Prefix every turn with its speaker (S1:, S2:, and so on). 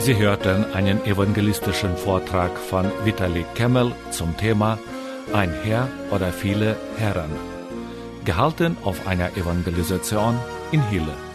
S1: Sie hörten einen evangelistischen Vortrag von Vitali Kemmel zum Thema Ein Herr oder viele Herren, gehalten auf einer Evangelisation in Hille.